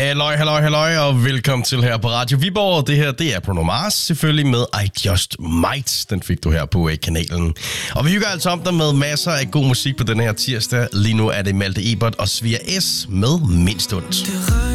Halløj, og velkommen til her på Radio Viborg. Det her, det er Bruno Mars, selvfølgelig med I Just Might. Den fik du her på kanalen. Og vi hygger altså om dig med masser af god musik på den her tirsdag. Lige nu er det Malte Ebert og Svia S med Mindst Ondt.